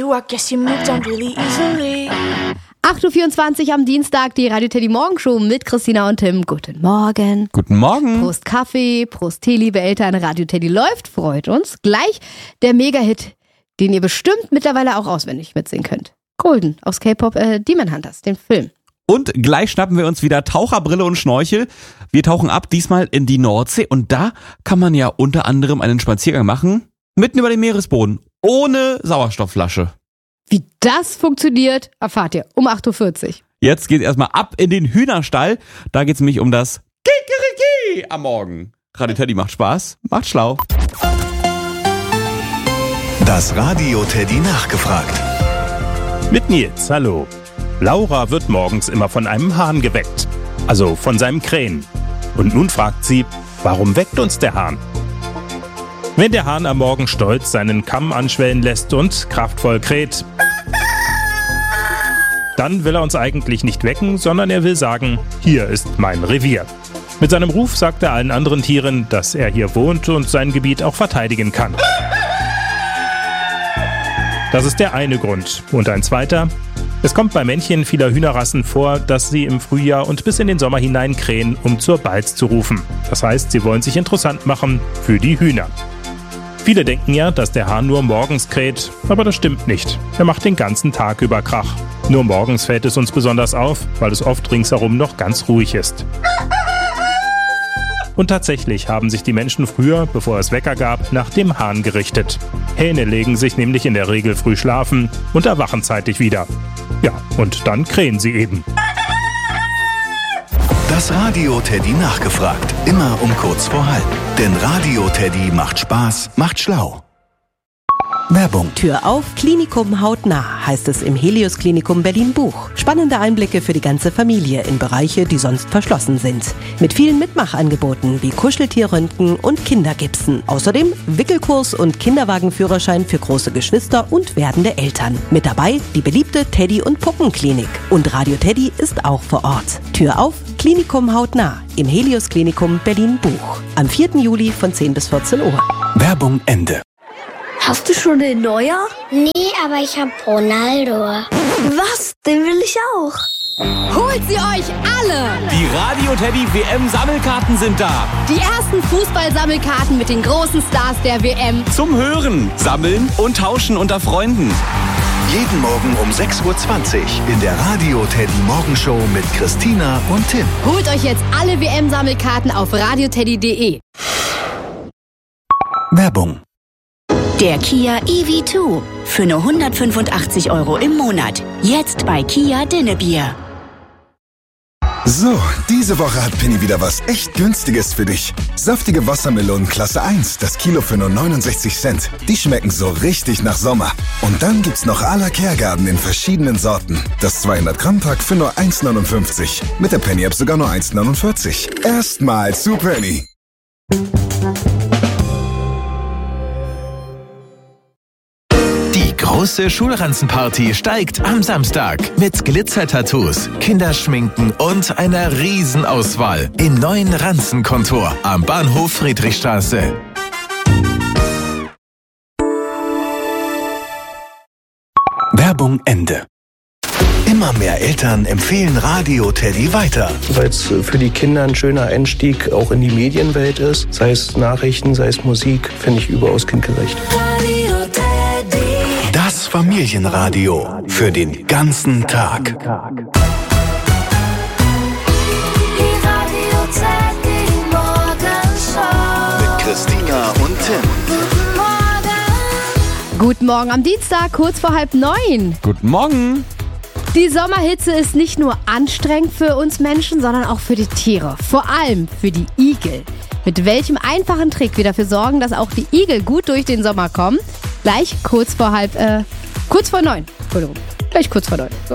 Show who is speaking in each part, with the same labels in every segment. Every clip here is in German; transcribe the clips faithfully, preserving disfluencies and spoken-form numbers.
Speaker 1: you, I guess you moved on really easily.
Speaker 2: acht Uhr vierundzwanzig am Dienstag, die Radio Teddy Morgenshow mit Christina und Tim. Guten Morgen.
Speaker 3: Guten Morgen.
Speaker 2: Prost Kaffee, Prost Tee, liebe Eltern. Radio Teddy läuft, freut uns. Gleich der Mega-Hit, den ihr bestimmt mittlerweile auch auswendig mitsingen könnt. Golden aus K-Pop äh, Demon Hunters, den Film.
Speaker 3: Und gleich schnappen wir uns wieder Taucherbrille und Schnorchel. Wir tauchen ab, diesmal in die Nordsee. Und da kann man ja unter anderem einen Spaziergang machen, mitten über dem Meeresboden, ohne Sauerstoffflasche.
Speaker 2: Wie das funktioniert, erfahrt ihr um acht Uhr vierzig.
Speaker 3: Jetzt geht's erstmal ab in den Hühnerstall. Da geht's nämlich um das Kikeriki am Morgen. Radio Teddy macht Spaß, macht schlau.
Speaker 4: Das Radio Teddy nachgefragt.
Speaker 5: Mit Nils, hallo. Laura wird morgens immer von einem Hahn geweckt. Also von seinem Krähen. Und nun fragt sie, warum weckt uns der Hahn? Wenn der Hahn am Morgen stolz seinen Kamm anschwellen lässt und kraftvoll kräht, dann will er uns eigentlich nicht wecken, sondern er will sagen, hier ist mein Revier. Mit seinem Ruf sagt er allen anderen Tieren, dass er hier wohnt und sein Gebiet auch verteidigen kann. Das ist der eine Grund. Und ein zweiter: Es kommt bei Männchen vieler Hühnerrassen vor, dass sie im Frühjahr und bis in den Sommer hinein krähen, um zur Balz zu rufen. Das heißt, sie wollen sich interessant machen für die Hühner. Viele denken ja, dass der Hahn nur morgens kräht, aber das stimmt nicht. Er macht den ganzen Tag über Krach. Nur morgens fällt es uns besonders auf, weil es oft ringsherum noch ganz ruhig ist. Und tatsächlich haben sich die Menschen früher, bevor es Wecker gab, nach dem Hahn gerichtet. Hähne legen sich nämlich in der Regel früh schlafen und erwachen zeitig wieder. Ja, und dann krähen sie eben.
Speaker 4: Das Radio Teddy nachgefragt. Immer um kurz vor halb. Denn Radio Teddy macht Spaß, macht schlau. Werbung.
Speaker 6: Tür auf, Klinikum hautnah, heißt es im Helios Klinikum Berlin Buch. Spannende Einblicke für die ganze Familie in Bereiche, die sonst verschlossen sind. Mit vielen Mitmachangeboten wie Kuscheltierröntgen und Kindergipsen. Außerdem Wickelkurs und Kinderwagenführerschein für große Geschwister und werdende Eltern. Mit dabei die beliebte Teddy- und Puppenklinik. Und Radio Teddy ist auch vor Ort. Tür auf, Klinikum hautnah im Helios Klinikum Berlin Buch. Am vierten Juli von zehn bis vierzehn Uhr.
Speaker 4: Werbung Ende.
Speaker 7: Hast du schon den Neuer?
Speaker 8: Nee, aber ich hab Ronaldo.
Speaker 7: Was? Den will ich auch.
Speaker 2: Holt sie euch alle!
Speaker 3: Die Radio Teddy W M-Sammelkarten sind da.
Speaker 2: Die ersten Fußballsammelkarten mit den großen Stars der W M.
Speaker 3: Zum Hören, Sammeln und Tauschen unter Freunden.
Speaker 4: Jeden Morgen um sechs Uhr zwanzig in der Radio Teddy Morgenshow mit Christina und Tim.
Speaker 2: Holt euch jetzt alle W M-Sammelkarten auf radioteddy punkt de.
Speaker 4: Werbung.
Speaker 9: Der Kia E V zwei für nur hundertfünfundachtzig Euro im Monat. Jetzt bei Kia Dinnebier.
Speaker 10: So, diese Woche hat Penny wieder was echt Günstiges für dich. Saftige Wassermelonen Klasse eins, das Kilo für nur neunundsechzig Cent. Die schmecken so richtig nach Sommer. Und dann gibt's noch à la Kergarten in verschiedenen Sorten. Das zweihundert Gramm Pack für nur eins neunundfünfzig. Mit der Penny App sogar nur eins neunundvierzig. Erstmal zu Penny.
Speaker 4: Die große Schulranzenparty steigt am Samstag mit Glitzer-Tattoos, Kinderschminken und einer Riesenauswahl im neuen Ranzenkontor am Bahnhof Friedrichstraße. Werbung Ende. Immer mehr Eltern empfehlen Radio Teddy weiter.
Speaker 11: Weil es für die Kinder ein schöner Einstieg auch in die Medienwelt ist. Sei es Nachrichten, sei es Musik, finde ich überaus kindgerecht.
Speaker 4: Radio Teddy. Das Familienradio für den ganzen Tag.
Speaker 8: Die Radio Teddy Morgenshow.
Speaker 4: Mit Christina und Tim.
Speaker 8: Guten Morgen.
Speaker 2: Guten Morgen am Dienstag, kurz vor halb neun.
Speaker 3: Guten Morgen.
Speaker 2: Die Sommerhitze ist nicht nur anstrengend für uns Menschen, sondern auch für die Tiere. Vor allem für die Igel. Mit welchem einfachen Trick wir dafür sorgen, dass auch die Igel gut durch den Sommer kommen. Gleich kurz vor halb, äh, kurz vor neun. Entschuldigung, gleich kurz vor neun. So.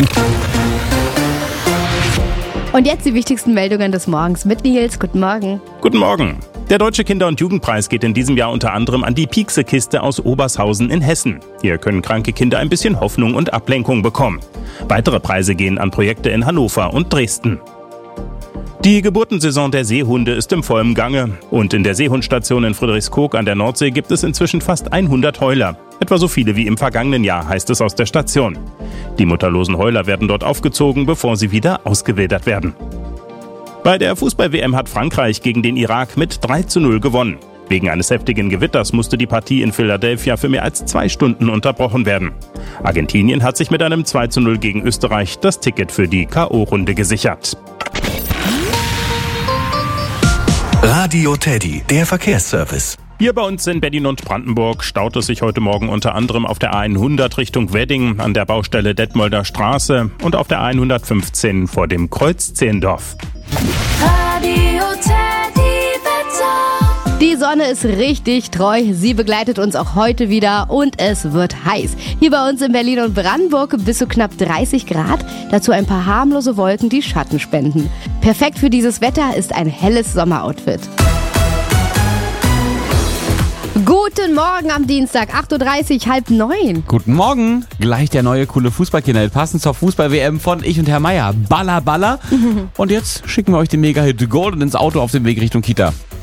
Speaker 2: Und jetzt die wichtigsten Meldungen des Morgens mit Nils. Guten Morgen.
Speaker 5: Guten Morgen. Der Deutsche Kinder- und Jugendpreis geht in diesem Jahr unter anderem an die Piekse-Kiste aus Obershausen in Hessen. Hier können kranke Kinder ein bisschen Hoffnung und Ablenkung bekommen. Weitere Preise gehen an Projekte in Hannover und Dresden. Die Geburtensaison der Seehunde ist im vollen Gange. Und in der Seehundstation in Friedrichskoog an der Nordsee gibt es inzwischen fast hundert Heuler. Etwa so viele wie im vergangenen Jahr, heißt es aus der Station. Die mutterlosen Heuler werden dort aufgezogen, bevor sie wieder ausgewildert werden. Bei der Fußball-W M hat Frankreich gegen den Irak mit drei zu null gewonnen. Wegen eines heftigen Gewitters musste die Partie in Philadelphia für mehr als zwei Stunden unterbrochen werden. Argentinien hat sich mit einem zwei zu null gegen Österreich das Ticket für die K O-Runde gesichert.
Speaker 4: Radio Teddy, der Verkehrsservice.
Speaker 5: Hier bei uns in Berlin und Brandenburg staut es sich heute Morgen unter anderem auf der A hundert Richtung Wedding an der Baustelle Detmolder Straße und auf der A hundertfünfzehn vor dem Kreuz Zehendorf.
Speaker 8: Radio Teddy Wetter.
Speaker 2: Die Sonne ist richtig treu, sie begleitet uns auch heute wieder und es wird heiß. Hier bei uns in Berlin und Brandenburg bis zu knapp dreißig Grad, dazu ein paar harmlose Wolken, die Schatten spenden. Perfekt für dieses Wetter ist ein helles Sommeroutfit. Guten Morgen am Dienstag, acht Uhr dreißig, halb neun.
Speaker 3: Guten Morgen. Gleich der neue coole Fußballkinderhit, passend zur Fußball-W M von Ich und Herr Meier. Baller, Baller. Und jetzt schicken wir euch den Mega-Hit Golden ins Auto auf dem Weg Richtung Kita.